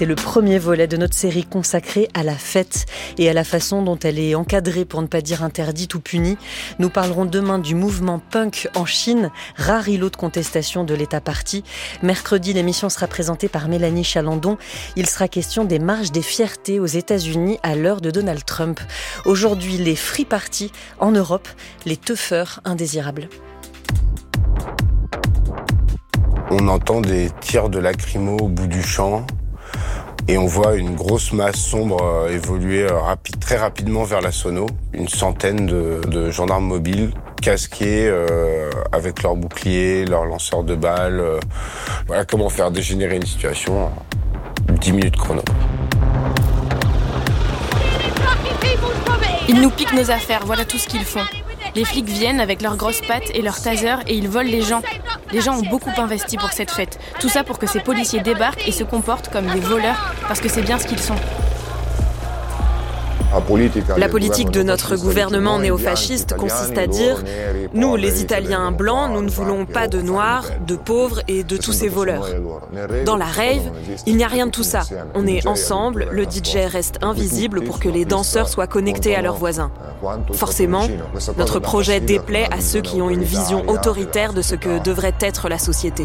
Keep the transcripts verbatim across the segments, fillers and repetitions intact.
C'est le premier volet de notre série consacrée à la fête et à la façon dont elle est encadrée, pour ne pas dire interdite ou punie. Nous parlerons demain du mouvement punk en Chine, rare îlot de contestation de l'État-parti. Mercredi, l'émission sera présentée par Mélanie Chalandon. Il sera question des marches des fiertés aux États-Unis à l'heure de Donald Trump. Aujourd'hui, les free parties en Europe, les teufeurs indésirables. On entend des tirs de lacrymo au bout du champ et on voit une grosse masse sombre euh, évoluer euh, rapide, très rapidement vers la sono. Une centaine de, de gendarmes mobiles, casqués, euh, avec leurs boucliers, leurs lanceurs de balles. Euh, voilà comment faire dégénérer une situation en dix minutes chrono. Ils nous piquent nos affaires, voilà tout ce qu'ils font. Les flics viennent avec leurs grosses pattes et leurs tasers et ils volent les gens. Les gens ont beaucoup investi pour cette fête. Tout ça pour que ces policiers débarquent et se comportent comme des voleurs, parce que c'est bien ce qu'ils sont. La politique de notre gouvernement néofasciste consiste à dire « Nous, les Italiens blancs, nous ne voulons pas de noirs, de pauvres et de tous ces voleurs. » Dans la rave, il n'y a rien de tout ça. On est ensemble, le D J reste invisible pour que les danseurs soient connectés à leurs voisins. Forcément, notre projet déplaît à ceux qui ont une vision autoritaire de ce que devrait être la société.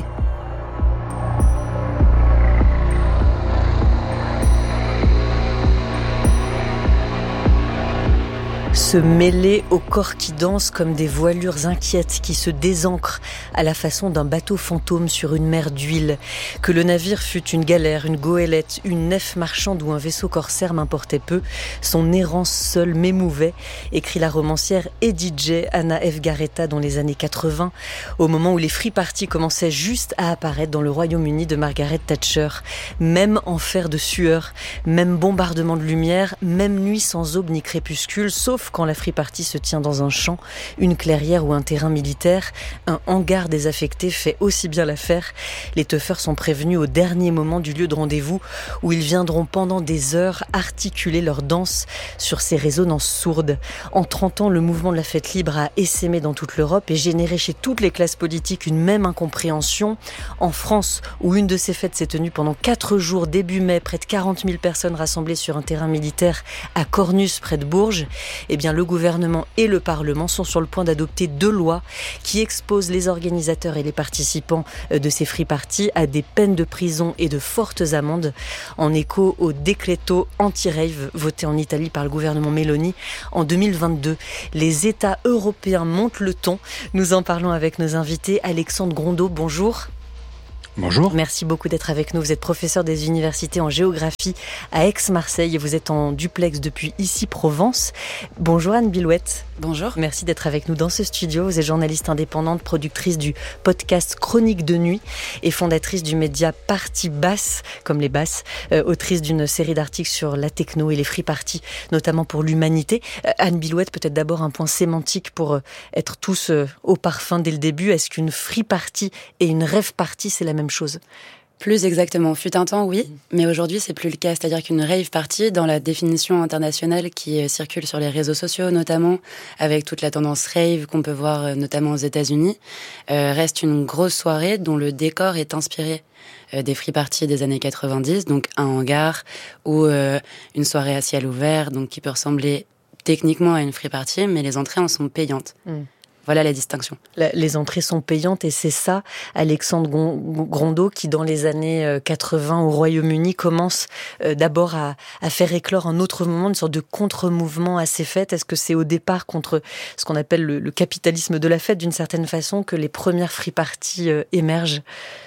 Se mêler aux corps qui dansent comme des voilures inquiètes qui se désancrent à la façon d'un bateau fantôme sur une mer d'huile. Que le navire fût une galère, une goélette, une nef marchande ou un vaisseau corsaire m'importait peu. Son errance seule m'émouvait, écrit la romancière et D J Anna F. Garretta dans les années quatre-vingts, au moment où les free parties commençaient juste à apparaître dans le Royaume-Uni de Margaret Thatcher. Même enfer de sueur, même bombardement de lumière, même nuit sans aube ni crépuscule, sauf quand la free party se tient dans un champ, une clairière ou un terrain militaire, un hangar désaffecté fait aussi bien l'affaire. Les teufeurs sont prévenus au dernier moment du lieu de rendez-vous où ils viendront pendant des heures articuler leur danse sur ces résonances sourdes. En trente ans, le mouvement de la fête libre a essaimé dans toute l'Europe et généré chez toutes les classes politiques une même incompréhension. En France, où une de ces fêtes s'est tenue pendant quatre jours début mai, près de quarante mille personnes rassemblées sur un terrain militaire à Cornus, près de Bourges, eh bien, le gouvernement et le Parlement sont sur le point d'adopter deux lois qui exposent les organisateurs et les participants de ces free parties à des peines de prison et de fortes amendes, en écho au décreto anti-rave voté en Italie par le gouvernement Meloni en deux mille vingt-deux. Les États européens montent le ton. Nous en parlons avec nos invités. Alexandre Grondeau, bonjour. Bonjour. Merci beaucoup d'être avec nous. Vous êtes professeur des universités en géographie à Aix-Marseille et vous êtes en duplex depuis Issy-Provence. Bonjour Anne Bilouette. Bonjour. Merci d'être avec nous dans ce studio. Vous êtes journaliste indépendante, productrice du podcast Chronique de nuit et fondatrice du média Partie Basse, comme les basses, euh, autrice d'une série d'articles sur la techno et les free parties, notamment pour l'humanité. Euh, Anne Bilouette, peut-être d'abord un point sémantique pour euh, être tous euh, au parfum dès le début. Est-ce qu'une free party et une rave party, c'est la même chose? Plus exactement. Fut un temps, oui, mais aujourd'hui, c'est plus le cas. C'est-à-dire qu'une rave party, dans la définition internationale qui circule sur les réseaux sociaux, notamment, avec toute la tendance rave qu'on peut voir notamment aux États-Unis, euh, reste une grosse soirée dont le décor est inspiré euh, des free parties des années quatre-vingt-dix, donc un hangar ou euh, une soirée à ciel ouvert, donc qui peut ressembler techniquement à une free party, mais les entrées en sont payantes. Mm. Voilà la distinction. La, les entrées sont payantes et c'est ça, Alexandre Grondeau, qui dans les années quatre-vingts au Royaume-Uni commence euh, d'abord à, à faire éclore un autre moment, une sorte de contre-mouvement à ces fêtes. Est-ce que c'est au départ contre ce qu'on appelle le, le capitalisme de la fête, d'une certaine façon, que les premières free parties euh, émergent?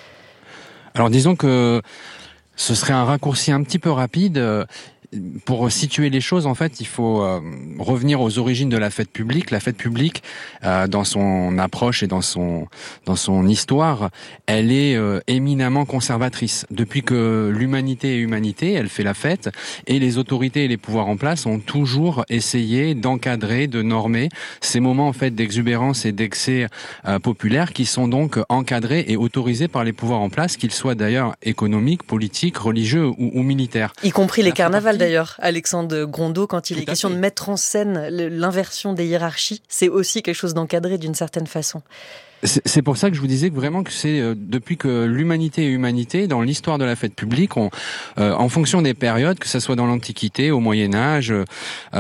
Alors disons que ce serait un raccourci un petit peu rapide. Euh, Pour situer les choses, en fait, il faut euh, revenir aux origines de la fête publique. La fête publique, euh, dans son approche et dans son dans son histoire, elle est euh, éminemment conservatrice. Depuis que l'humanité est humanité, elle fait la fête, et les autorités et les pouvoirs en place ont toujours essayé d'encadrer, de normer ces moments en fait d'exubérance et d'excès euh, populaires qui sont donc encadrés et autorisés par les pouvoirs en place, qu'ils soient d'ailleurs économiques, politiques, religieux ou, ou militaires. Y compris les carnavals. d'ailleurs, Alexandre Grondeau, quand il Tout est question fait. de mettre en scène l'inversion des hiérarchies. C'est aussi quelque chose d'encadré d'une certaine façon. C'est pour ça que je vous disais que vraiment que c'est euh, depuis que l'humanité est humanité, dans l'histoire de la fête publique, on, euh, en fonction des périodes, que ce soit dans l'Antiquité, au Moyen-Âge, euh,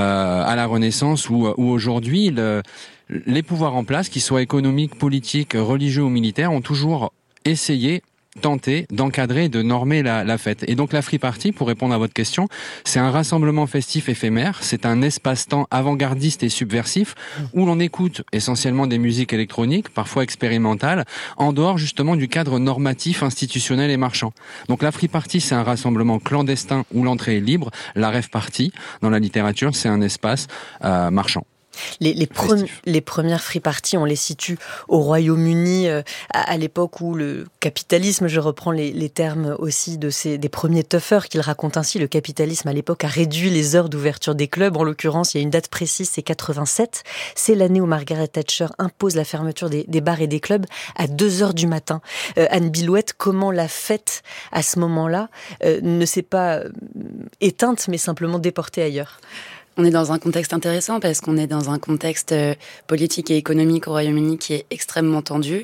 à la Renaissance ou, ou aujourd'hui, le, les pouvoirs en place, qu'ils soient économiques, politiques, religieux ou militaires, ont toujours essayé tenter d'encadrer, de normer la, la fête. Et donc la Free Party, pour répondre à votre question, c'est un rassemblement festif éphémère, c'est un espace-temps avant-gardiste et subversif où l'on écoute essentiellement des musiques électroniques, parfois expérimentales, en dehors justement du cadre normatif, institutionnel et marchand. Donc la Free Party, c'est un rassemblement clandestin où l'entrée est libre. La Rave Party, dans la littérature, c'est un espace euh, marchand. Les, les, pre- les premières free parties, on les situe au Royaume-Uni, euh, à, à l'époque où le capitalisme, je reprends les, les termes aussi de ces, des premiers toughers qu'il raconte ainsi, le capitalisme à l'époque a réduit les heures d'ouverture des clubs. En l'occurrence, il y a une date précise, c'est quatre-vingt-sept. C'est l'année où Margaret Thatcher impose la fermeture des, des bars et des clubs à deux heures du matin. Euh, Anne Bilouette, comment la fête, à ce moment-là, euh, ne s'est pas éteinte, mais simplement déportée ailleurs ? On est dans un contexte intéressant parce qu'on est dans un contexte politique et économique au Royaume-Uni qui est extrêmement tendu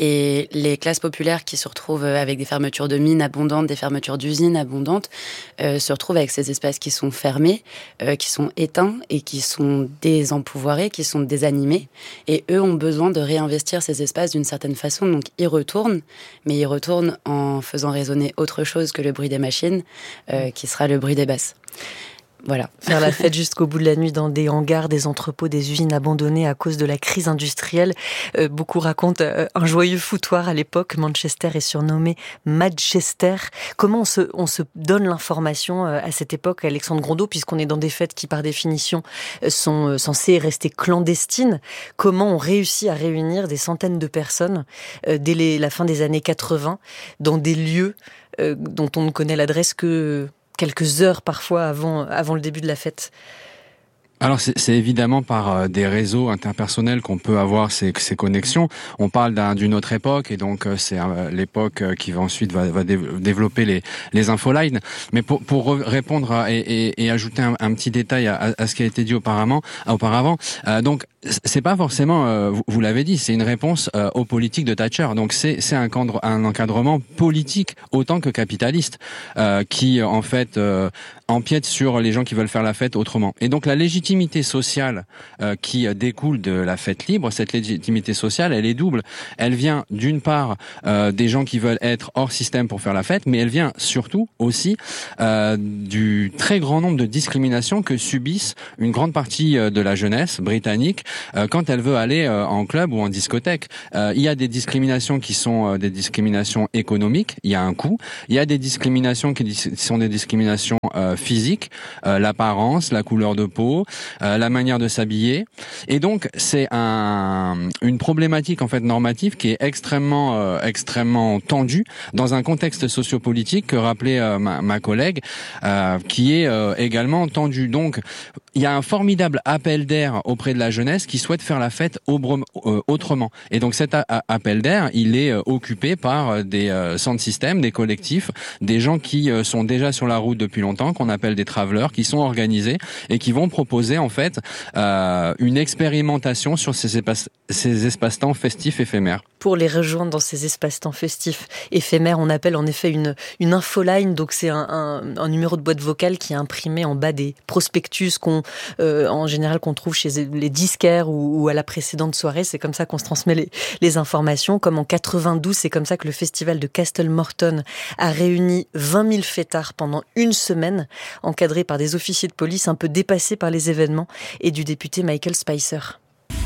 et les classes populaires qui se retrouvent avec des fermetures de mines abondantes, des fermetures d'usines abondantes, euh, se retrouvent avec ces espaces qui sont fermés, euh, qui sont éteints et qui sont désempouvoirés, qui sont désanimés. Et eux ont besoin de réinvestir ces espaces d'une certaine façon. Donc ils retournent, mais ils retournent en faisant résonner autre chose que le bruit des machines, euh, qui sera le bruit des basses. Voilà. Faire la fête jusqu'au bout de la nuit dans des hangars, des entrepôts, des usines abandonnées à cause de la crise industrielle. Euh, beaucoup racontent euh, un joyeux foutoir à l'époque. Manchester est surnommé Madchester. Comment on se, on se donne l'information euh, à cette époque, Alexandre Grondeau, puisqu'on est dans des fêtes qui, par définition, euh, sont euh, censées rester clandestines. Comment on réussit à réunir des centaines de personnes euh, dès les, la fin des années quatre-vingts dans des lieux euh, dont on ne connaît l'adresse que quelques heures parfois avant, avant le début de la fête? Alors c'est, c'est évidemment par euh, des réseaux interpersonnels qu'on peut avoir ces, ces connexions. On parle d'un, d'une autre époque et donc euh, c'est euh, l'époque euh, qui va ensuite va, va dé- développer les, les infolines. Mais pour, pour re- répondre à, et, et, et ajouter un, un petit détail à, à ce qui a été dit auparavant, auparavant euh, donc c'est pas forcément, euh, vous, vous l'avez dit, c'est une réponse euh, aux politiques de Thatcher. Donc c'est, c'est un, cadre, un encadrement politique autant que capitaliste euh, qui en fait euh, empiète sur les gens qui veulent faire la fête autrement. Et donc la légitimité sociale euh, qui découle de la fête libre, cette légitimité sociale, elle est double. Elle vient d'une part euh, des gens qui veulent être hors système pour faire la fête, mais elle vient surtout aussi euh, du très grand nombre de discriminations que subissent une grande partie de la jeunesse britannique euh, quand elle veut aller euh, en club ou en discothèque. Euh, il y a des discriminations qui sont euh, des discriminations économiques, il y a un coût. Il y a des discriminations qui dis- sont des discriminations euh, physiques, euh, l'apparence, la couleur de peau, euh, la manière de s'habiller. Et donc c'est un, une problématique en fait normative qui est extrêmement euh, extrêmement tendue dans un contexte sociopolitique que rappelait euh, ma, ma collègue, euh, qui est euh, également tendu. Donc il y a un formidable appel d'air auprès de la jeunesse qui souhaite faire la fête autrement. Et donc cet appel d'air, il est occupé par des centres systèmes, des collectifs, des gens qui sont déjà sur la route depuis longtemps, qu'on appelle des travelers, qui sont organisés et qui vont proposer en fait euh, une expérimentation sur ces, espaces, ces espaces-temps festifs éphémères. Pour les rejoindre dans ces espaces-temps festifs éphémères, on appelle en effet une, une infoline, donc c'est un, un, un numéro de boîte vocale qui est imprimé en bas des prospectus qu'on, euh, en général qu'on trouve chez les disquaires ou, ou à la précédente soirée. C'est comme ça qu'on se transmet les, les informations. Comme en quatre-vingt-douze, c'est comme ça que le festival de Castlemorton a réuni vingt mille fêtards pendant une semaine, encadrés par des officiers de police un peu dépassés par les événements et du député Michael Spicer.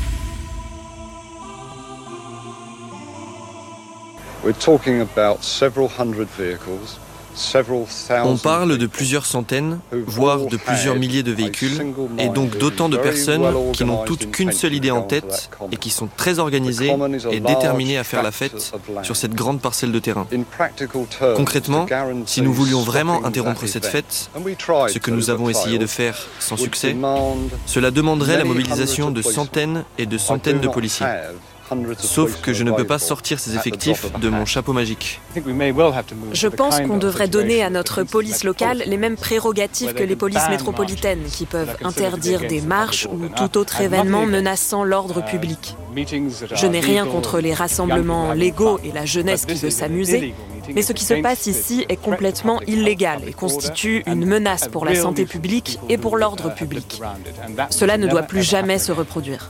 We're talking about several hundred vehicles. On parle de plusieurs centaines, voire de plusieurs milliers de véhicules, et donc d'autant de personnes qui n'ont toutes qu'une seule idée en tête et qui sont très organisées et déterminées à faire la fête sur cette grande parcelle de terrain. Concrètement, si nous voulions vraiment interrompre cette fête, ce que nous avons essayé de faire sans succès, cela demanderait la mobilisation de centaines et de centaines de policiers. Sauf que je ne peux pas sortir ces effectifs de mon chapeau magique. Je pense qu'on devrait donner à notre police locale les mêmes prérogatives que les polices métropolitaines, qui peuvent interdire des marches ou tout autre événement menaçant l'ordre public. Je n'ai rien contre les rassemblements légaux et la jeunesse qui veut s'amuser, mais ce qui se passe ici est complètement illégal et constitue une menace pour la santé publique et pour l'ordre public. Cela ne doit plus jamais se reproduire.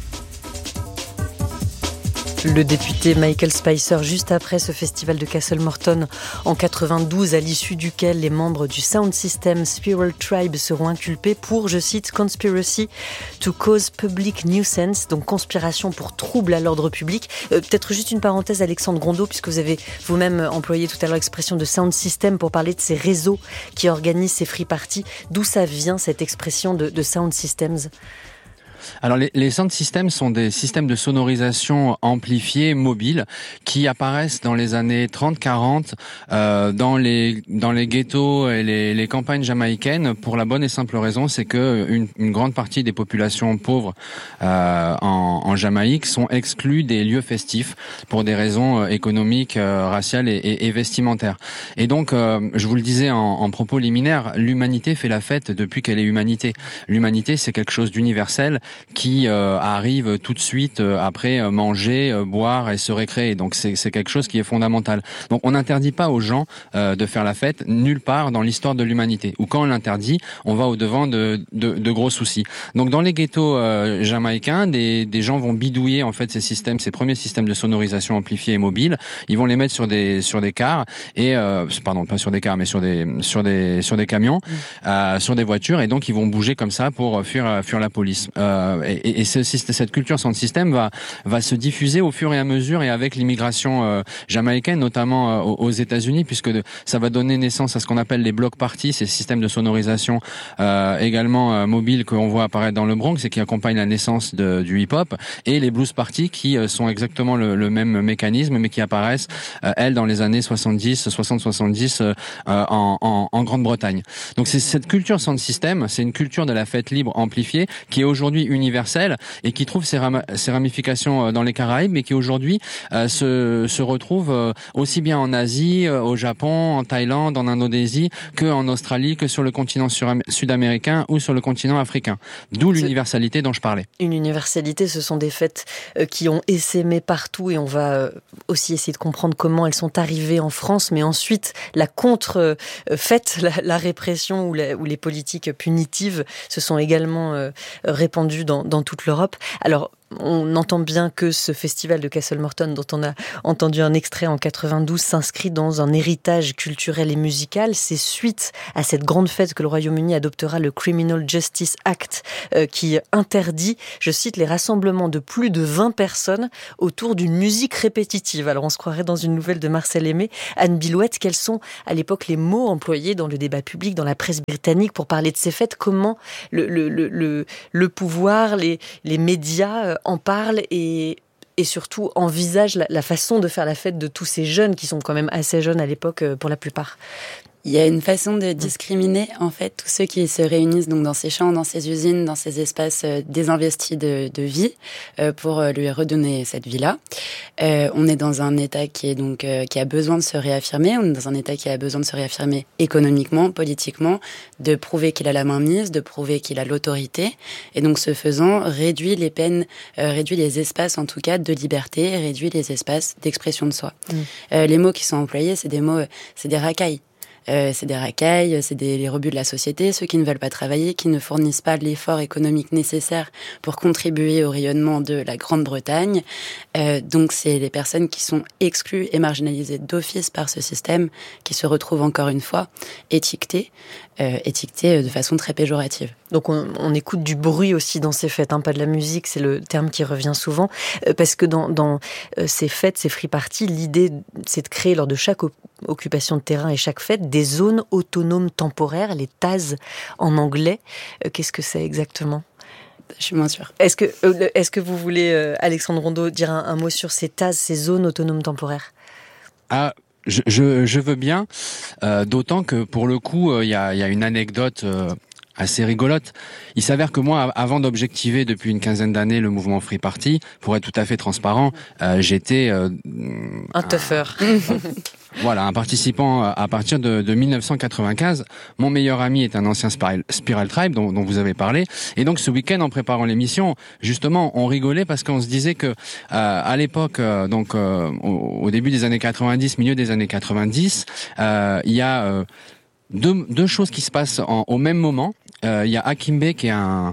Le député Michael Spicer, juste après ce festival de Castle Morton en quatre-vingt-douze, à l'issue duquel les membres du Sound System Spiral Tribe seront inculpés pour, je cite, Conspiracy to cause public nuisance, donc conspiration pour trouble à l'ordre public. Euh, peut-être juste une parenthèse, Alexandre Rondeau, puisque vous avez vous-même employé tout à l'heure l'expression de Sound System pour parler de ces réseaux qui organisent ces free parties. D'où ça vient cette expression de, de Sound Systems ? Alors les, les sound systems sont des systèmes de sonorisation amplifiés mobiles qui apparaissent dans les années trente quarante euh, dans les dans les ghettos et les, les campagnes jamaïcaines pour la bonne et simple raison, c'est que une, une grande partie des populations pauvres euh, en, en Jamaïque sont exclues des lieux festifs pour des raisons économiques, euh, raciales et, et, et vestimentaires. Et donc, euh, je vous le disais en, en propos liminaire, l'humanité fait la fête depuis qu'elle est humanité. L'humanité, c'est quelque chose d'universel qui euh, arrive tout de suite euh, après euh, manger, euh, boire et se récréer. Donc c'est, c'est quelque chose qui est fondamental. Donc on n'interdit pas aux gens euh, de faire la fête nulle part dans l'histoire de l'humanité. Ou quand on l'interdit, on va au-devant de, de, de gros soucis. Donc dans les ghettos euh, jamaïcains, des, des gens vont bidouiller en fait ces systèmes, ces premiers systèmes de sonorisation amplifiés et mobiles. Ils vont les mettre sur des sur des cars et euh, pardon pas sur des cars mais sur des sur des sur des camions, mmh. euh, sur des voitures et donc ils vont bouger comme ça pour fuir fuir la police. Euh, Et, et ce, cette culture sound system va va se diffuser au fur et à mesure et avec l'immigration euh, jamaïcaine, notamment euh, aux États-Unis, puisque de, ça va donner naissance à ce qu'on appelle les block parties, ces systèmes de sonorisation euh, également euh, mobiles qu'on voit apparaître dans le Bronx et qui accompagnent la naissance de, du hip-hop, et les blues parties qui euh, sont exactement le, le même mécanisme, mais qui apparaissent euh, elles dans les années soixante-dix, soixante soixante-dix euh, en, en, en Grande-Bretagne. Donc c'est cette culture sound system, c'est une culture de la fête libre amplifiée qui est aujourd'hui universelle et qui trouve ses, ram- ses ramifications dans les Caraïbes, mais qui aujourd'hui euh, se, se retrouve euh, aussi bien en Asie, euh, au Japon, en Thaïlande, en Indonésie, qu'en Australie, que sur le continent sur- sud-américain ou sur le continent africain. D'où l'universalité dont je parlais. Une universalité, ce sont des fêtes euh, qui ont essaimé partout et on va euh, aussi essayer de comprendre comment elles sont arrivées en France, mais ensuite la contre-fête, la, la répression ou, la, ou les politiques punitives se sont également euh, répandues dans, dans toute l'Europe. Alors, on entend bien que ce festival de Castle Morton, dont on a entendu un extrait en quatre-vingt-douze, s'inscrit dans un héritage culturel et musical. C'est suite à cette grande fête que le Royaume-Uni adoptera le Criminal Justice Act, euh, qui interdit, je cite, les rassemblements de plus de vingt personnes autour d'une musique répétitive. Alors on se croirait dans une nouvelle de Marcel Aimé. Anne Bilouette, quels sont à l'époque les mots employés dans le débat public, dans la presse britannique pour parler de ces fêtes? Comment le, le, le, le, le pouvoir, les, les médias en parle et, et surtout envisage la, la façon de faire la fête de tous ces jeunes qui sont quand même assez jeunes à l'époque pour la plupart? Il y a une façon de discriminer, en fait, tous ceux qui se réunissent donc dans ces champs, dans ces usines, dans ces espaces euh, désinvestis de, de vie, euh, pour euh, lui redonner cette vie-là. Euh, on est dans un État qui est donc euh, qui a besoin de se réaffirmer. On est dans un État qui a besoin de se réaffirmer économiquement, politiquement, de prouver qu'il a la main mise, de prouver qu'il a l'autorité. Et donc, ce faisant, réduit les peines, euh, réduit les espaces, en tout cas, de liberté, réduit les espaces d'expression de soi. Mmh. Euh, les mots qui sont employés, c'est des mots, c'est des racailles. Euh, c'est des racailles, c'est des, les rebuts de la société, ceux qui ne veulent pas travailler, qui ne fournissent pas l'effort économique nécessaire pour contribuer au rayonnement de la Grande-Bretagne. Euh, donc c'est les personnes qui sont exclues et marginalisées d'office par ce système qui se retrouvent encore une fois étiquetées, euh, étiquetées de façon très péjorative. Donc on, on écoute du bruit aussi dans ces fêtes, hein, pas de la musique, c'est le terme qui revient souvent, euh, parce que dans, dans euh, ces fêtes, ces free parties, l'idée c'est de créer lors de chaque op- occupation de terrain et chaque fête des zones autonomes temporaires, les T A Z en anglais. Euh, qu'est-ce que c'est exactement ? Je suis moins sûre. Est-ce que, euh, est-ce que vous voulez, euh, Alexandre Rondeau, dire un, un mot sur ces T A Z, ces zones autonomes temporaires ? Ah, je, je, je veux bien, euh, d'autant que pour le coup, il euh, y, a, y a une anecdote... Euh assez rigolote. Il s'avère que moi, avant d'objectiver depuis une quinzaine d'années le mouvement Free Party, pour être tout à fait transparent, euh, j'étais euh, un tougher. Voilà, un participant à partir de, de mille neuf cent quatre-vingt-quinze. Mon meilleur ami est un ancien Spiral, Spiral Tribe dont, dont vous avez parlé. Et donc ce week-end, en préparant l'émission, justement, on rigolait parce qu'on se disait que euh, à l'époque, euh, donc euh, au, au début des années quatre-vingt-dix, milieu des années quatre-vingt-dix, euh, il y a euh, deux, deux choses qui se passent en, au même moment. Euh, il y a Akimbe qui est un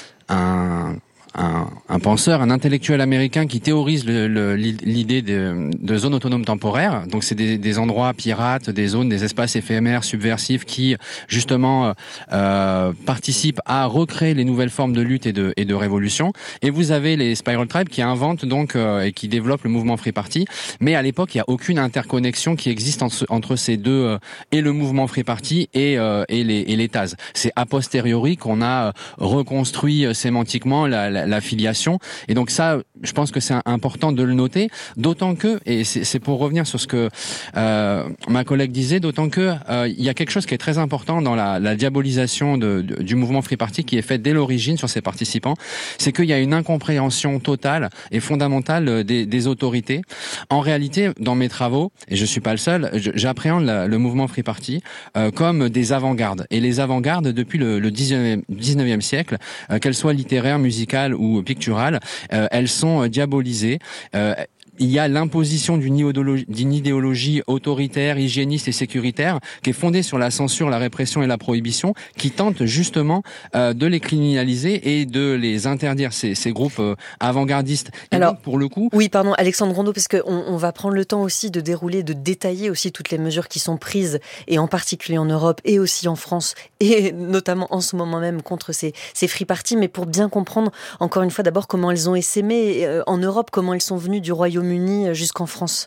un Un, un penseur, un intellectuel américain qui théorise le, le, l'idée de, de zones autonomes temporaires. Donc c'est des, des endroits pirates, des zones, des espaces éphémères, subversifs qui justement euh, participent à recréer les nouvelles formes de lutte et de, et de révolution. Et vous avez les Spiral Tribe qui inventent donc euh, et qui développent le mouvement Free Party. Mais à l'époque, il n'y a aucune interconnexion qui existe entre, entre ces deux euh, et le mouvement Free Party et, euh, et les et les Taz. C'est a posteriori qu'on a reconstruit euh, sémantiquement la, la la filiation, et donc ça, je pense que c'est important de le noter, d'autant que, et c'est, c'est pour revenir sur ce que euh, ma collègue disait, d'autant que euh, il y a quelque chose qui est très important dans la, la diabolisation de, de, du mouvement Free Party qui est fait dès l'origine sur ses participants, c'est qu'il y a une incompréhension totale et fondamentale des, des autorités. En réalité, dans mes travaux, et je suis pas le seul, j'appréhende la, le mouvement Free Party euh, comme des avant-gardes, et les avant-gardes depuis le, le dix-neuvième siècle, euh, qu'elles soient littéraires, musicales ou picturales, euh, elles sont diabolisées. Euh, il y a l'imposition d'une idéologie, d'une idéologie autoritaire, hygiéniste et sécuritaire qui est fondée sur la censure, la répression et la prohibition, qui tente justement euh, de les criminaliser et de les interdire, ces, ces groupes euh, avant-gardistes. Et alors, donc, pour le coup... Oui, pardon, Alexandre Rondeau, parce qu'on on va prendre le temps aussi de dérouler, de détailler aussi toutes les mesures qui sont prises, et en particulier en Europe, et aussi en France, et notamment en ce moment même contre ces, ces free parties, mais pour bien comprendre, encore une fois, d'abord comment elles ont essaimé euh, en Europe, comment elles sont venues du Royaume-Uni jusqu'en France.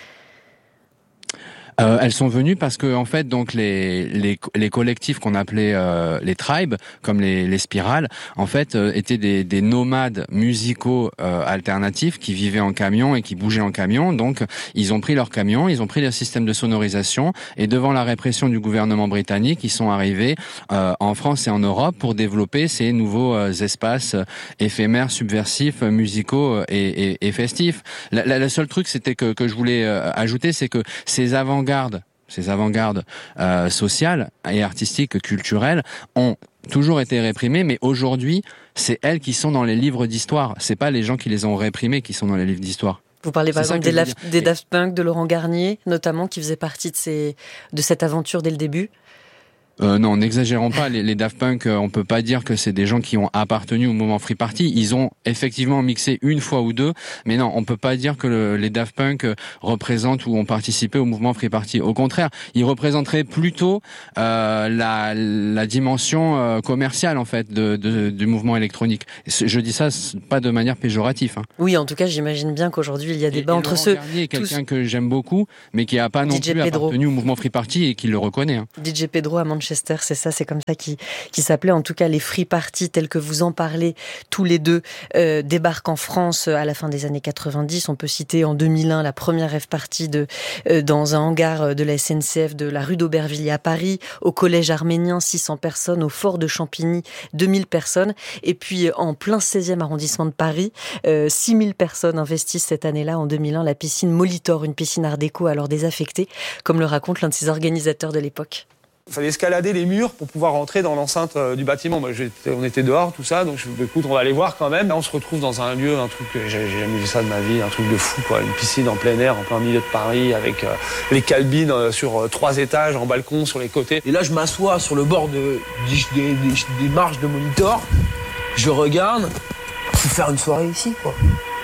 Euh, elles sont venues parce que en fait donc les les, les collectifs qu'on appelait euh, les tribes, comme les, les spirales, en fait euh, étaient des, des nomades musicaux euh, alternatifs qui vivaient en camion et qui bougeaient en camion. Donc ils ont pris leur camion, ils ont pris leur système de sonorisation, et devant la répression du gouvernement britannique, ils sont arrivés euh, en France et en Europe pour développer ces nouveaux euh, espaces éphémères, subversifs, musicaux et, et, et festifs. La, la, le seul truc c'était que que je voulais euh, ajouter, c'est que ces avant Avant-garde, ces avant-gardes euh, sociales et artistiques, culturelles, ont toujours été réprimées, mais aujourd'hui, c'est elles qui sont dans les livres d'histoire. C'est pas les gens qui les ont réprimées qui sont dans les livres d'histoire. Vous parlez par exemple des, Laf- des Daft Punk, de Laurent Garnier, notamment, qui faisait partie de, ces, de cette aventure dès le début. Euh, non, n'exagérons pas. Les, les Daft Punk, euh, on peut pas dire que c'est des gens qui ont appartenu au mouvement Free Party. Ils ont effectivement mixé une fois ou deux, mais non, on peut pas dire que le, les Daft Punk euh, représentent ou ont participé au mouvement Free Party. Au contraire, ils représenteraient plutôt euh, la, la dimension euh, commerciale en fait de, de, du mouvement électronique. Je dis ça pas de manière péjorative. Hein. Oui, en tout cas, j'imagine bien qu'aujourd'hui il y a débat entre ceux. Garnier est quelqu'un tous... que j'aime beaucoup, mais qui a pas non D J plus Pedro. appartenu au mouvement Free Party et qui le reconnaît. Hein. D J Pedro à Manchester. C'est ça, c'est comme ça qui qui s'appelait. En tout cas, les free parties tels que vous en parlez tous les deux euh, débarquent en France à la fin des années quatre-vingt-dix. On peut citer en deux mille un la première rave party de euh, dans un hangar de la S N C F de la rue d'Aubervilliers à Paris, au collège arménien six cents personnes, au fort de Champigny deux mille personnes, et puis en plein seizième arrondissement de Paris, euh, six mille personnes investissent cette année-là en deux mille un la piscine Molitor, une piscine art déco alors désaffectée, comme le raconte l'un de ses organisateurs de l'époque. Il fallait escalader les murs pour pouvoir rentrer dans l'enceinte du bâtiment. Moi, on était dehors, tout ça, donc je me dis, écoute, on va aller voir quand même. Là, on se retrouve dans un lieu, un truc, j'ai, j'ai jamais vu ça de ma vie, un truc de fou, quoi. Une piscine en plein air, en plein milieu de Paris, avec euh, les calbines euh, sur euh, trois étages, en balcon, sur les côtés. Et là, je m'assois sur le bord de, des, des, des marches de Molitor, je regarde, faut faire une soirée ici, quoi.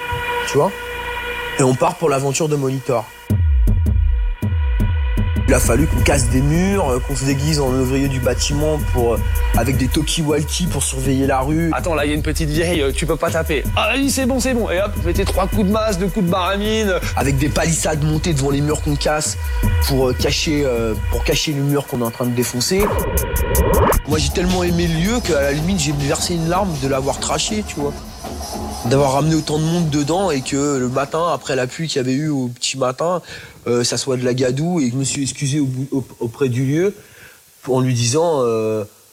Tu vois ? Et on part pour l'aventure de Molitor. Il a fallu qu'on casse des murs, qu'on se déguise en ouvrier du bâtiment pour, avec des talkie-walkie pour surveiller la rue. Attends, là, il y a une petite vieille, tu peux pas taper. Ah oui, c'est bon, c'est bon. Et hop, mettez trois coups de masse, deux coups de baramine. Avec des palissades montées devant les murs qu'on casse pour cacher, euh, pour cacher le mur qu'on est en train de défoncer. Moi, j'ai tellement aimé le lieu qu'à la limite, j'ai versé une larme de l'avoir trashé, tu vois. D'avoir ramené autant de monde dedans et que le matin, après la pluie qu'il y avait eu au petit matin, euh, ça soit de la gadoue, et je me suis excusé au, au, auprès du lieu en lui disant euh,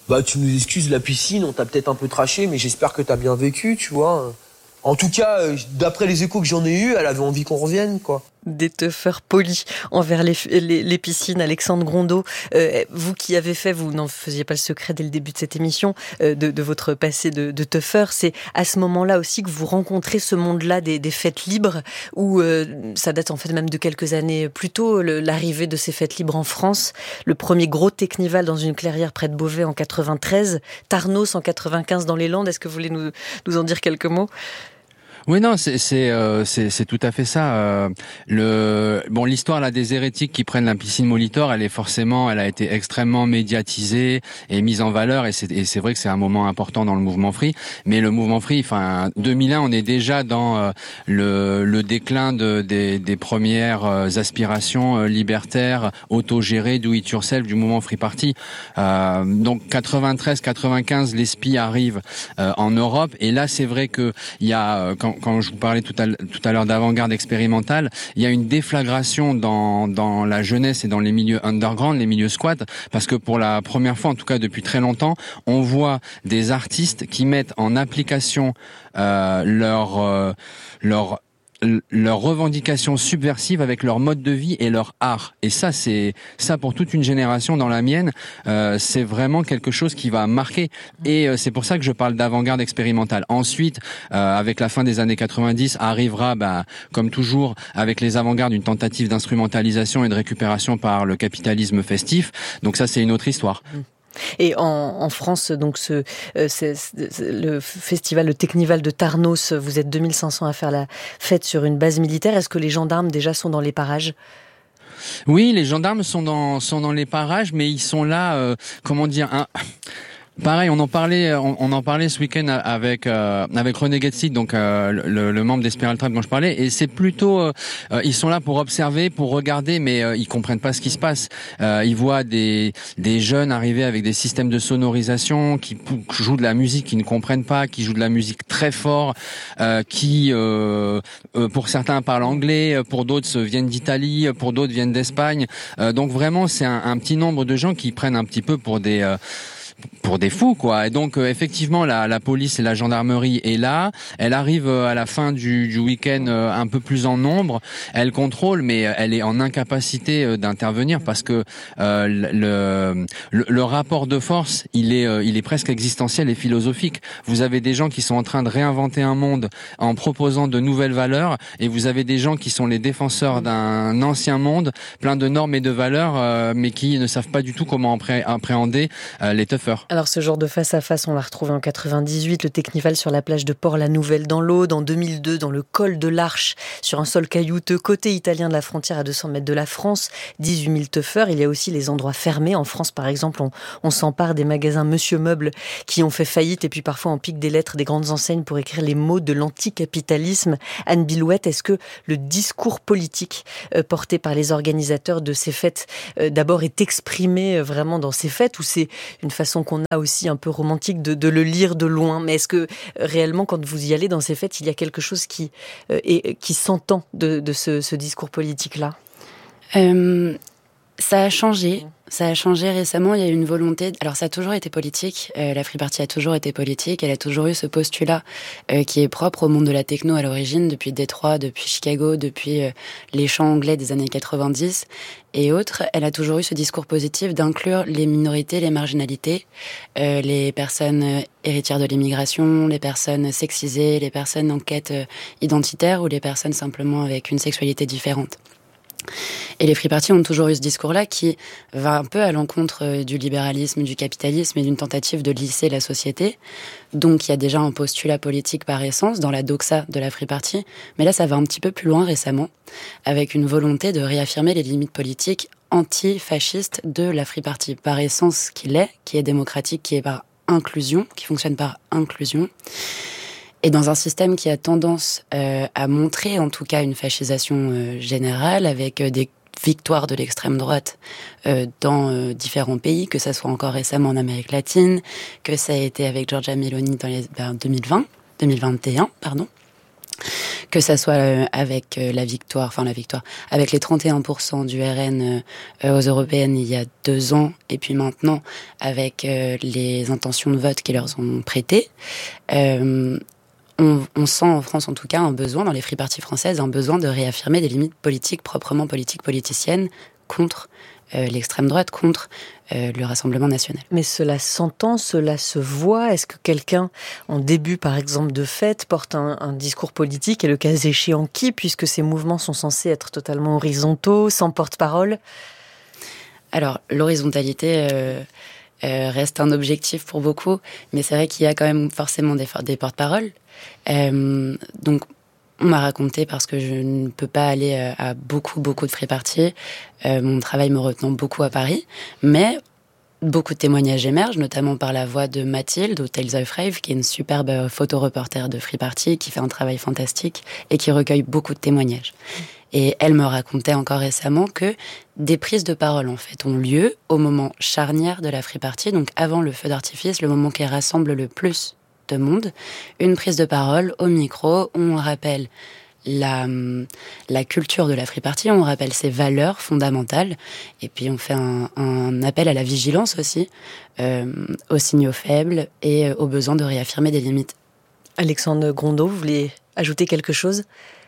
Bah, tu nous excuses, la piscine, on t'a peut-être un peu traché, mais j'espère que t'as bien vécu, tu vois. En tout cas, d'après les échos que j'en ai eus, elle avait envie qu'on revienne, quoi. Des teufeurs polis envers les, les, les piscines. Alexandre Grondeau, euh, vous qui avez fait, vous n'en faisiez pas le secret dès le début de cette émission, euh, de, de votre passé de, de teufeur, c'est à ce moment-là aussi que vous rencontrez ce monde-là des, des fêtes libres, où euh, ça date en fait même de quelques années plus tôt, le, l'arrivée de ces fêtes libres en France. Le premier gros technival dans une clairière près de Beauvais en quatre-vingt-treize, Tarnos en quatre-vingt-quinze dans les Landes. Est-ce que vous voulez nous, nous en dire quelques mots ? Oui, non, c'est c'est euh, c'est, c'est tout à fait ça. Euh, le bon, l'histoire là des hérétiques qui prennent la piscine Molitor, elle est forcément, elle a été extrêmement médiatisée et mise en valeur, et c'est et c'est vrai que c'est un moment important dans le mouvement Free. Mais le mouvement Free, enfin, deux mille un, on est déjà dans euh, le le déclin de des des premières euh, aspirations euh, libertaires, autogérées, do it yourself du mouvement Free Party. Euh, donc quatre-vingt-treize quatre-vingt-quinze, l'E S P I arrive euh, en Europe, et là c'est vrai que il y a euh, quand quand je vous parlais tout à, tout à l'heure d'avant-garde expérimentale, il y a une déflagration dans, dans la jeunesse et dans les milieux underground, les milieux squats, parce que pour la première fois, en tout cas depuis très longtemps, on voit des artistes qui mettent en application euh, leur, euh, leur leurs revendications subversives avec leur mode de vie et leur art. Et ça, c'est ça pour toute une génération dans la mienne, euh, c'est vraiment quelque chose qui va marquer. Et euh, c'est pour ça que je parle d'avant-garde expérimentale. Ensuite, euh, avec la fin des années quatre-vingt-dix, arrivera, bah, comme toujours, avec les avant-gardes, une tentative d'instrumentalisation et de récupération par le capitalisme festif. Donc ça, c'est une autre histoire. Mmh. Et en, en France, donc ce, euh, c'est, c'est, le festival, le Technival de Tarnos, vous êtes deux mille cinq cents à faire la fête sur une base militaire. Est-ce que les gendarmes déjà sont dans les parages ? Oui, les gendarmes sont dans sont dans les parages, mais ils sont là, euh, comment dire, un... Pareil, on en parlait, on, on en parlait ce week-end avec euh, avec René Getzig, donc euh, le, le membre des Spiral Trap dont je parlais, et c'est plutôt, euh, ils sont là pour observer, pour regarder, mais euh, ils comprennent pas ce qui se passe. Euh, ils voient des des jeunes arriver avec des systèmes de sonorisation qui jouent de la musique qu'ils ne comprennent pas, qui jouent de la musique très fort, euh, qui euh, euh, pour certains parlent anglais, pour d'autres viennent d'Italie, pour d'autres viennent d'Espagne. Euh, donc vraiment, c'est un, un petit nombre de gens qui prennent un petit peu pour des euh, pour des fous, quoi. Et donc euh, effectivement la, la police et la gendarmerie est là, elle arrive euh, à la fin du, du week-end euh, un peu plus en nombre, elle contrôle, mais euh, elle est en incapacité euh, d'intervenir parce que euh, le, le le rapport de force il est euh, il est presque existentiel et philosophique. Vous avez des gens qui sont en train de réinventer un monde en proposant de nouvelles valeurs, et vous avez des gens qui sont les défenseurs d'un ancien monde plein de normes et de valeurs, euh, mais qui ne savent pas du tout comment appré- appréhender euh, les teufs. Alors ce genre de face-à-face, on l'a retrouvé en quatre-vingt-dix-huit, le Technival sur la plage de Port-la-Nouvelle dans l'Aude, en deux mille deux dans le col de l'Arche, sur un sol caillouteux, côté italien de la frontière à deux cents mètres de la France, dix-huit mille teufeurs. Il y a aussi les endroits fermés. En France, par exemple, on, on s'empare des magasins Monsieur Meuble qui ont fait faillite, et puis parfois on pique des lettres des grandes enseignes pour écrire les mots de l'anticapitalisme. Anne Bilouette, est-ce que le discours politique euh, porté par les organisateurs de ces fêtes, euh, d'abord est exprimé euh, vraiment dans ces fêtes, ou c'est une façon qu'on a aussi un peu romantique de, de le lire de loin, mais est-ce que réellement, quand vous y allez dans ces fêtes, il y a quelque chose qui, euh, et, qui s'entend de, de ce, ce discours politique-là ? euh, Ça a changé. Ça a changé récemment, il y a eu une volonté... Alors ça a toujours été politique, euh, la Free Party a toujours été politique, elle a toujours eu ce postulat euh, qui est propre au monde de la techno à l'origine, depuis Détroit, depuis Chicago, depuis euh, les chants anglais des années quatre-vingt-dix et autres. Elle a toujours eu ce discours positif d'inclure les minorités, les marginalités, euh, les personnes héritières de l'immigration, les personnes sexisées, les personnes en quête euh, identitaire, ou les personnes simplement avec une sexualité différente. Et les Free Party ont toujours eu ce discours-là qui va un peu à l'encontre du libéralisme, du capitalisme et d'une tentative de lisser la société. Donc il y a déjà un postulat politique par essence dans la doxa de la Free Party, mais là ça va un petit peu plus loin récemment, avec une volonté de réaffirmer les limites politiques anti-fascistes de la Free Party, par essence qu'il est, qui est démocratique, qui est par inclusion, qui fonctionne par inclusion. Et dans un système qui a tendance euh, à montrer en tout cas une fascisation euh, générale, avec euh, des victoires de l'extrême droite euh, dans euh, différents pays, que ça soit encore récemment en Amérique latine, que ça a été avec Giorgia Meloni dans les ben, deux mille vingt, deux mille vingt et un, pardon, que ça soit euh, avec euh, la victoire, enfin la victoire, avec les trente et un pour cent du R N euh, aux européennes il y a deux ans, et puis maintenant avec euh, les intentions de vote qui leur sont prêtées. Euh, On, on sent en France en tout cas un besoin, dans les free parties françaises, un besoin de réaffirmer des limites politiques proprement politiques, politiciennes, contre euh, l'extrême droite, contre euh, le Rassemblement national. Mais cela s'entend, cela se voit. Est-ce que quelqu'un, en début par exemple de fête, porte un, un discours politique, et le cas échéant qui, puisque ces mouvements sont censés être totalement horizontaux, sans porte-parole ? Alors, l'horizontalité... Euh Euh, reste un objectif pour beaucoup, mais c'est vrai qu'il y a quand même forcément des, des porte-paroles. Euh, donc, on m'a raconté, parce que je ne peux pas aller à beaucoup, beaucoup de free-parties, euh, mon travail me retenant beaucoup à Paris, mais beaucoup de témoignages émergent, notamment par la voix de Mathilde, au Tales of Rave, qui est une superbe photoreporter de free-party, qui fait un travail fantastique et qui recueille beaucoup de témoignages. Et elle me racontait encore récemment que des prises de parole, en fait, ont lieu au moment charnière de la free party, donc avant le feu d'artifice, le moment qui rassemble le plus de monde. Une prise de parole au micro, où on rappelle la, la culture de la free party, on rappelle ses valeurs fondamentales, et puis on fait un, un appel à la vigilance aussi, euh, aux signaux faibles et au besoin de réaffirmer des limites. Alexandre Grondeau, vous voulez ajouter quelque chose ?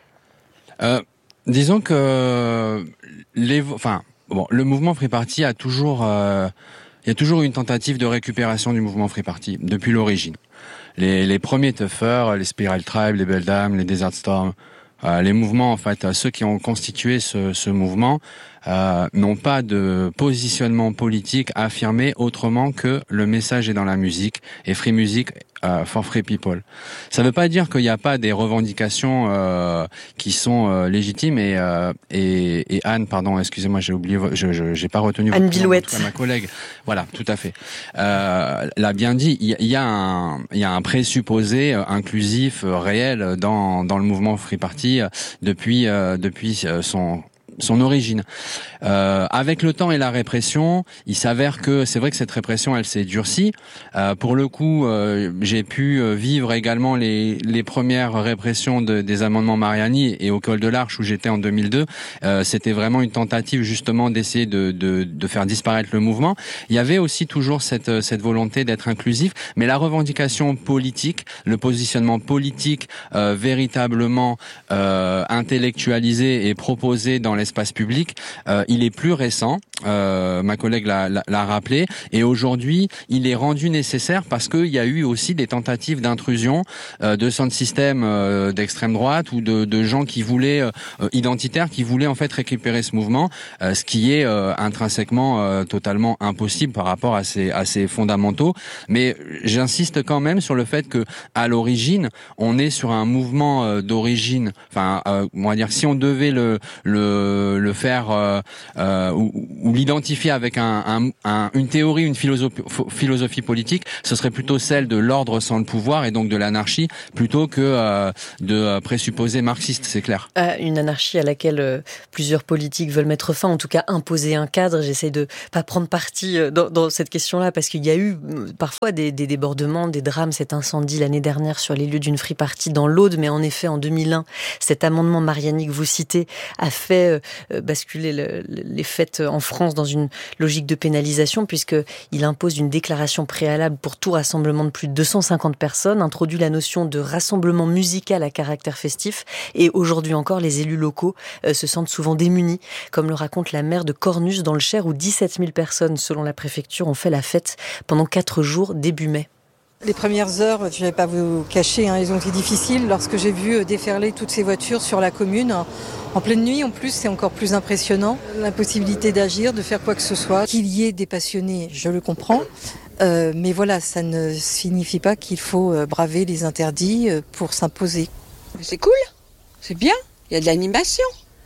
euh... Disons que les, enfin, bon, le mouvement Free Party a toujours, euh, il y a toujours eu une tentative de récupération du mouvement Free Party depuis l'origine. Les, les premiers toughers, les Spiral Tribe, les Beldam, les Desert Storm, euh, les mouvements, en fait, ceux qui ont constitué ce, ce mouvement, euh, n'ont pas de positionnement politique affirmé autrement que le message est dans la musique, et Free Music uh, for Free People. Ça ne veut pas dire qu'il n'y a pas des revendications euh, qui sont euh, légitimes, et, euh, et, et Anne, pardon, excusez-moi, j'ai oublié, je, je j'ai pas retenu Anne Bilouette, ma collègue. Voilà, tout à fait. Euh, l'a bien dit, il y, y a un, il y a un présupposé euh, inclusif euh, réel dans dans le mouvement Free Party euh, depuis euh, depuis euh, son son origine. Euh, avec le temps et la répression, il s'avère que c'est vrai que cette répression, elle s'est durcie. Euh, pour le coup, euh, j'ai pu vivre également les les premières répressions de, des amendements Mariani, et au col de l'Arche où j'étais en deux mille deux. Euh, c'était vraiment une tentative justement d'essayer de, de de faire disparaître le mouvement. Il y avait aussi toujours cette cette volonté d'être inclusif, mais la revendication politique, le positionnement politique euh, véritablement euh, intellectualisé et proposé dans l'espace public, euh, il est plus récent, euh, ma collègue l'a, l'a, l'a rappelé, et aujourd'hui il est rendu nécessaire parce qu'il y a eu aussi des tentatives d'intrusion euh, de sound system euh, d'extrême droite, ou de, de gens qui voulaient, euh, identitaires, qui voulaient en fait récupérer ce mouvement, euh, ce qui est euh, intrinsèquement euh, totalement impossible par rapport à ces, à ces fondamentaux. Mais j'insiste quand même sur le fait que à l'origine, on est sur un mouvement euh, d'origine, enfin euh, on va dire, si on devait le, le le faire euh, euh, ou, ou l'identifier avec un, un, un, une théorie, une philosophie, philosophie politique, ce serait plutôt celle de l'ordre sans le pouvoir, et donc de l'anarchie, plutôt que euh, de présupposer marxiste, c'est clair. Euh, une anarchie à laquelle euh, plusieurs politiques veulent mettre fin, en tout cas imposer un cadre. J'essaie de pas prendre parti euh, dans, dans cette question-là, parce qu'il y a eu euh, parfois des, des débordements, des drames, cet incendie l'année dernière sur les lieux d'une free party dans l'Aude, mais en effet en deux mille un, cet amendement Mariani que vous citez a fait euh, basculer le, les fêtes en France dans une logique de pénalisation, puisqu'il impose une déclaration préalable pour tout rassemblement de plus de deux cent cinquante personnes, introduit la notion de rassemblement musical à caractère festif, et aujourd'hui encore, les élus locaux euh, se sentent souvent démunis, comme le raconte la maire de Cornus dans le Cher, où dix-sept mille personnes, selon la préfecture, ont fait la fête pendant quatre jours début mai. Les premières heures, je ne vais pas vous cacher, hein, elles ont été difficiles. Lorsque j'ai vu déferler toutes ces voitures sur la commune, en pleine nuit en plus, c'est encore plus impressionnant. L'impossibilité d'agir, de faire quoi que ce soit. Qu'il y ait des passionnés, je le comprends. Euh, mais voilà, ça ne signifie pas qu'il faut braver les interdits pour s'imposer. C'est cool, c'est bien, il y a de l'animation.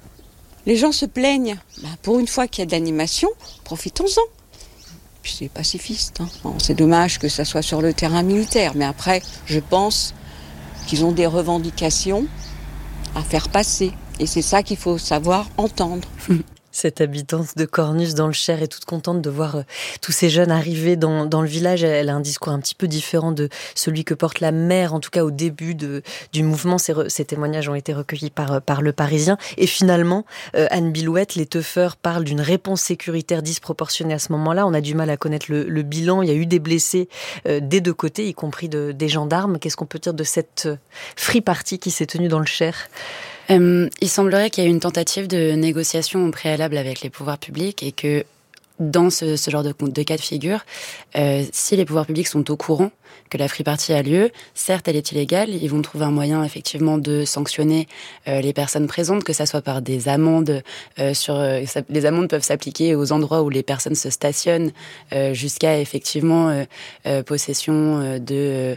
Les gens se plaignent. Bah, pour une fois qu'il y a de l'animation, profitons-en. Puis c'est pacifiste. Hein. Bon, c'est dommage que ça soit sur le terrain militaire, mais après, je pense qu'ils ont des revendications à faire passer. Et c'est ça qu'il faut savoir entendre. Cette habitante de Cornus dans le Cher est toute contente de voir euh, tous ces jeunes arriver dans, dans le village. Elle a un discours un petit peu différent de celui que porte la maire, en tout cas au début de, du mouvement. Ces, re, ces témoignages ont été recueillis par, par Le Parisien. Et finalement, euh, Anne Bilouette, les teufeurs parlent d'une réponse sécuritaire disproportionnée à ce moment-là. On a du mal à connaître le, le bilan. Il y a eu des blessés euh, des deux côtés, y compris de, des gendarmes. Qu'est-ce qu'on peut dire de cette euh, free party qui s'est tenue dans le Cher ? Euh, il semblerait qu'il y ait une tentative de négociation au préalable avec les pouvoirs publics et que dans ce, ce genre de, de cas de figure, euh, si les pouvoirs publics sont au courant que la free party a lieu, certes elle est illégale, ils vont trouver un moyen effectivement de sanctionner euh, les personnes présentes, que ça soit par des amendes. Euh, sur, euh, ça, les amendes peuvent s'appliquer aux endroits où les personnes se stationnent, euh, jusqu'à effectivement euh, euh, possession euh, de... Euh,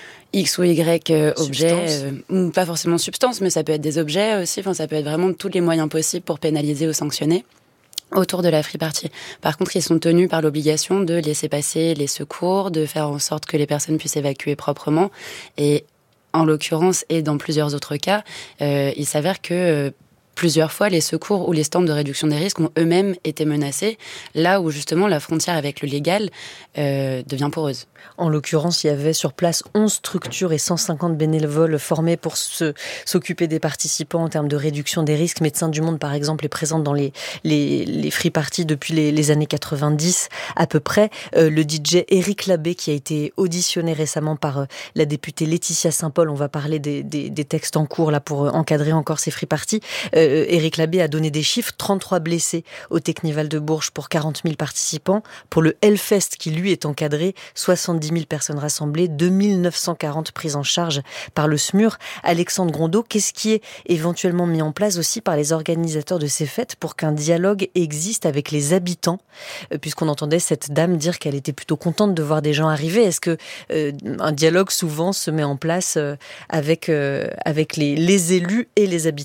X ou Y euh, objets, euh, pas forcément substance, mais ça peut être des objets aussi, enfin ça peut être vraiment tous les moyens possibles pour pénaliser ou sanctionner autour de la free party. Par contre, ils sont tenus par l'obligation de laisser passer les secours, de faire en sorte que les personnes puissent évacuer proprement. Et en l'occurrence, et dans plusieurs autres cas, euh, il s'avère que euh, plusieurs fois, les secours ou les stands de réduction des risques ont eux-mêmes été menacés, là où justement la frontière avec le légal euh, devient poreuse. En l'occurrence, il y avait sur place onze structures et cent cinquante bénévoles formés pour se, s'occuper des participants en termes de réduction des risques. Médecins du Monde, par exemple, est présente dans les, les, les free parties depuis les, les années quatre-vingt-dix à peu près. Euh, le D J Éric Labbé, qui a été auditionné récemment par euh, la députée Laetitia Saint-Paul, on va parler des, des, des textes en cours là pour euh, encadrer encore ces free parties. Euh, Éric Labbé a donné des chiffres, trente-trois blessés au Technival de Bourges pour quarante mille participants. Pour le Hellfest, qui lui est encadré, soixante-dix mille personnes rassemblées, deux mille neuf cent quarante prises en charge par le S M U R. Alexandre Grondeau, qu'est-ce qui est éventuellement mis en place aussi par les organisateurs de ces fêtes pour qu'un dialogue existe avec les habitants, puisqu'on entendait cette dame dire qu'elle était plutôt contente de voir des gens arriver. Est-ce que euh, un dialogue souvent se met en place euh, avec, euh, avec les, les élus et les habitants ?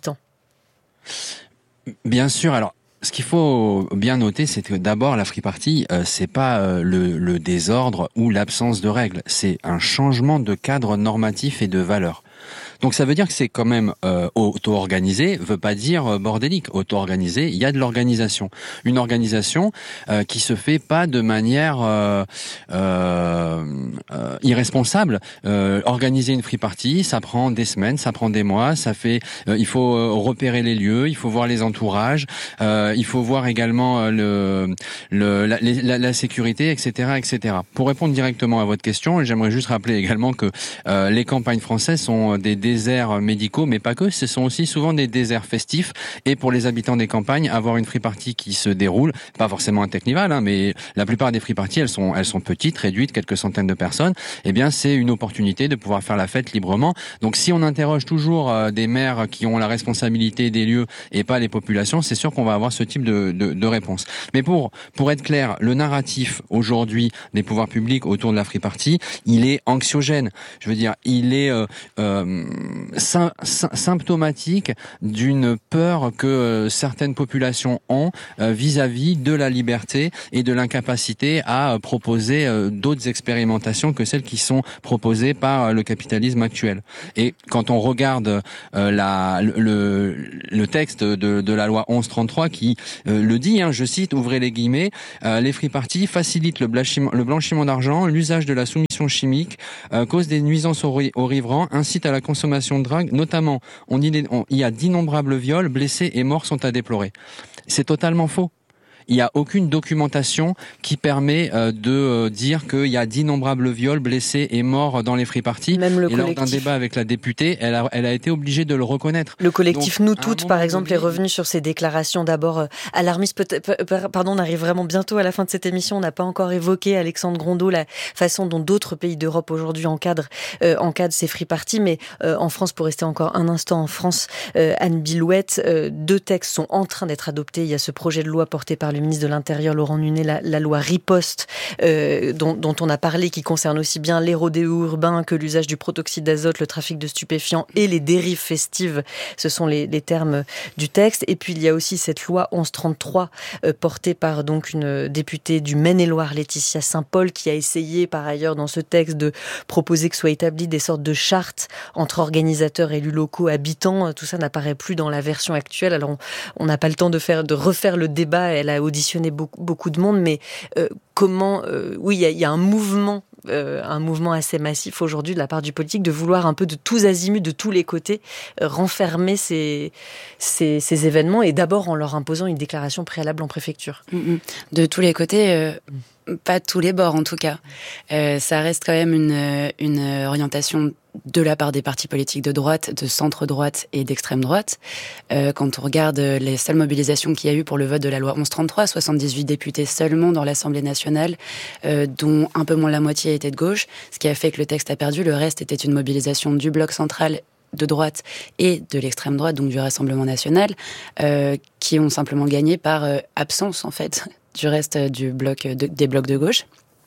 Bien sûr, alors ce qu'il faut bien noter, c'est que d'abord la free party, euh, c'est pas euh, le, le désordre ou l'absence de règles, c'est un changement de cadre normatif et de valeurs. Donc ça veut dire que c'est quand même euh, auto-organisé, veut pas dire euh, bordélique. Auto-organisé, il y a de l'organisation. Une organisation euh, qui se fait pas de manière euh, euh, euh, irresponsable. Euh, organiser une free party, ça prend des semaines, ça prend des mois, ça fait. Euh, il faut euh, repérer les lieux, il faut voir les entourages, euh, il faut voir également euh, le, le la, la, la sécurité, et cetera, et cetera. Pour répondre directement à votre question, j'aimerais juste rappeler également que euh, les campagnes françaises sont des déserts médicaux, mais pas que, ce sont aussi souvent des déserts festifs. Et pour les habitants des campagnes, avoir une free party qui se déroule, pas forcément un Technival, hein, mais la plupart des free parties, elles sont, elles sont petites, réduites, quelques centaines de personnes. Eh bien, c'est une opportunité de pouvoir faire la fête librement. Donc, si on interroge toujours euh, des maires qui ont la responsabilité des lieux et pas les populations, c'est sûr qu'on va avoir ce type de, de, de réponse. Mais pour, pour être clair, le narratif aujourd'hui des pouvoirs publics autour de la free party, il est anxiogène. Je veux dire, il est euh, euh, symptomatique d'une peur que certaines populations ont vis-à-vis de la liberté et de l'incapacité à proposer d'autres expérimentations que celles qui sont proposées par le capitalisme actuel. Et quand on regarde la, le, le texte de, de la loi onze trente-trois qui le dit, hein, je cite, ouvrez les guillemets, les free parties facilitent le blanchiment, le blanchiment d'argent, l'usage de la soumission chimique, cause des nuisances aux, aux riverains, incite à la consommation de drogue, notamment on y, on, il y a d'innombrables viols, blessés et morts sont à déplorer. C'est totalement faux. Il n'y a aucune documentation qui permet euh, de euh, dire qu'il y a d'innombrables viols, blessés et morts dans les free parties. Même le et collectif. Lors d'un débat avec la députée, elle a, elle a été obligée de le reconnaître. Le collectif Donc, Nous Toutes, par exemple, donné... est revenu sur ces déclarations d'abord euh, alarmistes. Peut- pardon, on arrive vraiment bientôt à la fin de cette émission. On n'a pas encore évoqué, Alexandre Grondeau, la façon dont d'autres pays d'Europe aujourd'hui encadrent, euh, encadrent ces free parties. Mais euh, en France, pour rester encore un instant en France, euh, Anne Bilouette, euh, deux textes sont en train d'être adoptés. Il y a ce projet de loi porté par le ministre de l'Intérieur, Laurent Nunez, la, la loi Riposte, euh, dont, dont on a parlé, qui concerne aussi bien les rodéos urbains que l'usage du protoxyde d'azote, le trafic de stupéfiants et les dérives festives. Ce sont les, les termes du texte. Et puis, il y a aussi cette loi onze trente-trois, euh, portée par donc une députée du Maine-et-Loire, Laetitia Saint-Paul, qui a essayé, par ailleurs, dans ce texte, de proposer que soient établies des sortes de chartes entre organisateurs, élus locaux, habitants. Tout ça n'apparaît plus dans la version actuelle. Alors, on n'a pas le temps de faire, de refaire le débat. Elle a auditionné beaucoup, beaucoup de monde, mais euh, comment, euh, oui, il y, y a un mouvement, euh, un mouvement assez massif aujourd'hui de la part du politique de vouloir un peu de tous azimuts, de tous les côtés, euh, renfermer ces, ces, ces événements et d'abord en leur imposant une déclaration préalable en préfecture. De tous les côtés. Euh... Pas de tous les bords, en tout cas. Euh, ça reste quand même une, une orientation de la part des partis politiques de droite, de centre-droite et d'extrême droite. Euh, quand on regarde les seules mobilisations qu'il y a eu pour le vote de la loi onze trente-trois, soixante-dix-huit députés seulement dans l'Assemblée nationale, euh, dont un peu moins de la moitié était de gauche, ce qui a fait que le texte a perdu. Le reste était une mobilisation du bloc central de droite et de l'extrême droite, donc du Rassemblement national, euh, qui ont simplement gagné par euh, absence, en fait, du reste du bloc de, des blocs de gauche.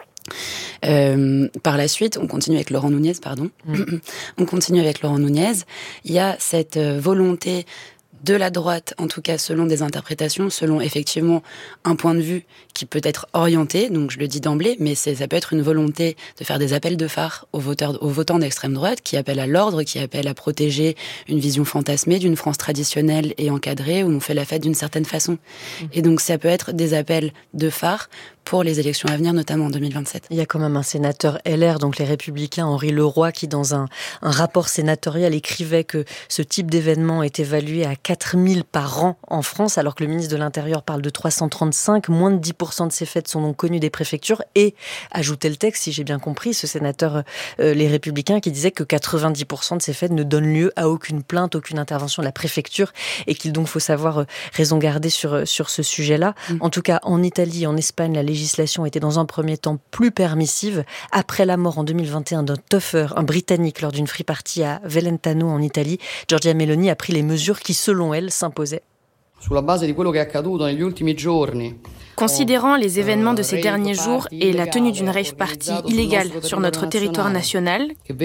Euh, par la suite, on continue avec Laurent Nunez, pardon. Mmh. On continue avec Laurent Nunez. Il y a cette volonté de la droite, en tout cas selon des interprétations, selon effectivement un point de vue qui peut être orienté, donc je le dis d'emblée, mais c'est, ça peut être une volonté de faire des appels de phare aux voteurs, aux votants d'extrême droite, qui appellent à l'ordre, qui appellent à protéger une vision fantasmée d'une France traditionnelle et encadrée, où on fait la fête d'une certaine façon. Mmh. Et donc ça peut être des appels de phare pour les élections à venir, notamment en deux mille vingt-sept. Il y a quand même un sénateur L R, donc les Républicains, Henri Leroy, qui dans un, un rapport sénatorial écrivait que ce type d'événement est évalué à quatre mille par an en France, alors que le ministre de l'Intérieur parle de trois cent trente-cinq. Moins de dix pour cent de ces fêtes sont donc connues des préfectures. Et, ajoutait le texte, si j'ai bien compris, ce sénateur euh, Les Républicains, qui disait que quatre-vingt-dix pour cent de ces fêtes ne donnent lieu à aucune plainte, aucune intervention de la préfecture, et qu'il donc faut savoir euh, raison garder sur, sur ce sujet-là. Mmh. En tout cas, en Italie, en Espagne, la législation était dans un premier temps plus permissive. Après la mort en deux mille vingt et un d'un tuffer, un Britannique, lors d'une free party à Velentano en Italie, Giorgia Meloni a pris les mesures qui, selon elle, s'imposaient. Considérant les événements de ces derniers jours et la tenue d'une rave party illégale sur notre territoire national,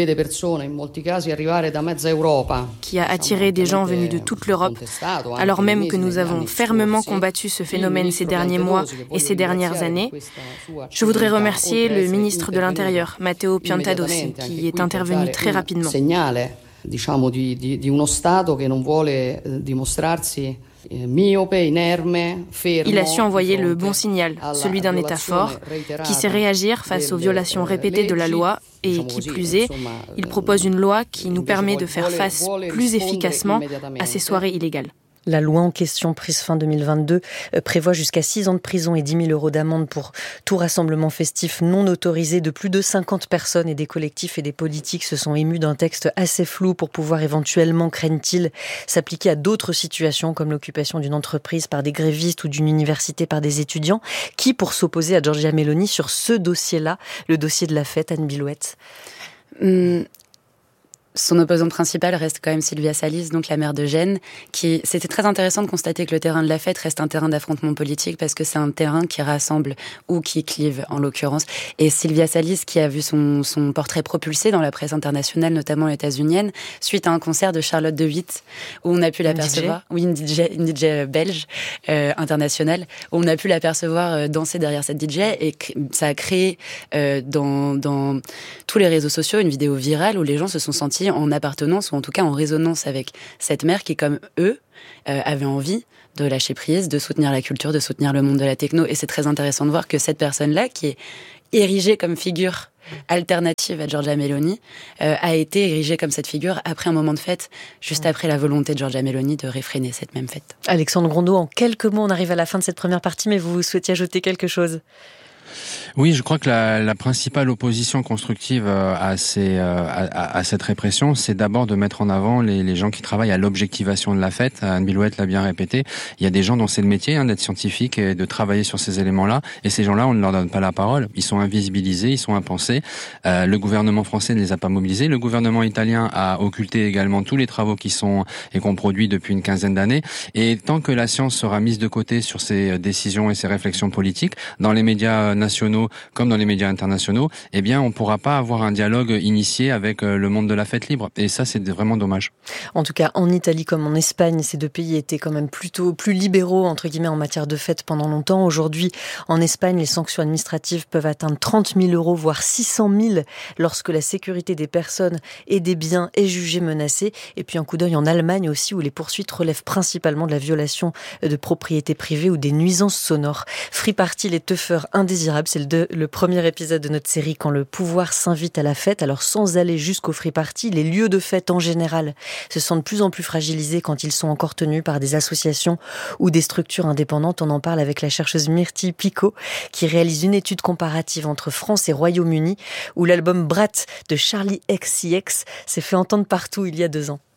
qui a attiré des gens venus de toute l'Europe, alors même que nous avons fermement combattu ce phénomène ces derniers mois et ces dernières années, je voudrais remercier le ministre de l'Intérieur, Matteo Piantadosi, qui est intervenu très rapidement. Diciamo di, di, di uno Stato che non vuole dimostrarsi myope, inerme, fermo. Il a su envoyer le bon signal, celui d'un État fort, qui sait réagir face aux violations répétées de la loi et, qui plus est, il propose une loi qui nous permet de faire face plus efficacement à ces soirées illégales. La loi en question, prise fin deux mille vingt-deux, prévoit jusqu'à six ans de prison et dix mille euros d'amende pour tout rassemblement festif non autorisé de plus de cinquante personnes, et des collectifs et des politiques se sont émus d'un texte assez flou pour pouvoir éventuellement, craignent-ils, s'appliquer à d'autres situations comme l'occupation d'une entreprise par des grévistes ou d'une université par des étudiants, qui pour s'opposer à Giorgia Meloni sur ce dossier-là, le dossier de la fête, Anne Bilouette. Hum. Son opposante principale reste quand même Sylvia Salis, donc la maire de Gênes, qui, c'était très intéressant de constater que le terrain de la fête reste un terrain d'affrontement politique parce que c'est un terrain qui rassemble ou qui clive, en l'occurrence. Et Sylvia Salis, qui a vu son, son portrait propulsé dans la presse internationale, notamment états-unienne, suite à un concert de Charlotte de Witt, où on a pu l'apercevoir, oui, une D J, une D J belge, euh, internationale, où on a pu l'apercevoir euh, danser derrière cette D J, et ça a créé, euh, dans, dans tous les réseaux sociaux, une vidéo virale où les gens se sont sentis en appartenance, ou en tout cas en résonance avec cette mère qui, comme eux, euh, avait envie de lâcher prise, de soutenir la culture, de soutenir le monde de la techno. Et c'est très intéressant de voir que cette personne-là, qui est érigée comme figure alternative à Giorgia Meloni, euh, a été érigée comme cette figure après un moment de fête, juste après la volonté de Giorgia Meloni de réfréner cette même fête. Alexandre Grondeau, en quelques mots, on arrive à la fin de cette première partie, mais vous souhaitiez ajouter quelque chose ? Oui, je crois que la, la principale opposition constructive à, ces, à, à cette répression, c'est d'abord de mettre en avant les, les gens qui travaillent à l'objectivation de la fête. Anne Bilouette l'a bien répété. Il y a des gens dont c'est le métier hein, d'être scientifique et de travailler sur ces éléments-là. Et ces gens-là, on ne leur donne pas la parole. Ils sont invisibilisés, ils sont impensés. Euh, le gouvernement français ne les a pas mobilisés. Le gouvernement italien a occulté également tous les travaux qui sont et qu'on produit depuis une quinzaine d'années. Et tant que la science sera mise de côté sur ces décisions et ces réflexions politiques, dans les médias nationaux comme dans les médias internationaux, eh bien, on ne pourra pas avoir un dialogue initié avec le monde de la fête libre. Et ça, c'est vraiment dommage. En tout cas, en Italie comme en Espagne, ces deux pays étaient quand même plutôt plus libéraux, entre guillemets, en matière de fête pendant longtemps. Aujourd'hui, en Espagne, les sanctions administratives peuvent atteindre trente mille euros, voire six cent mille, lorsque la sécurité des personnes et des biens est jugée menacée. Et puis un coup d'œil en Allemagne aussi, où les poursuites relèvent principalement de la violation de propriété privée ou des nuisances sonores. Free Party, les teufeurs indésirables, c'est le, de, le premier épisode de notre série Quand le pouvoir s'invite à la fête. Alors sans aller jusqu'au Free Party, les lieux de fête en général se sentent de plus en plus fragilisés quand ils sont encore tenus par des associations ou des structures indépendantes. On en parle avec la chercheuse Myrtille Picot qui réalise une étude comparative entre France et Royaume-Uni où l'album Brat de Charlie X C X s'est fait entendre partout il y a deux ans.